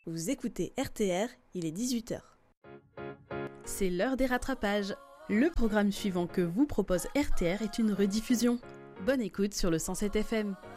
Vous écoutez RTR, il est 18h. C'est l'heure des rattrapages. Le programme suivant que vous propose RTR est une rediffusion. Bonne écoute sur le 107 FM.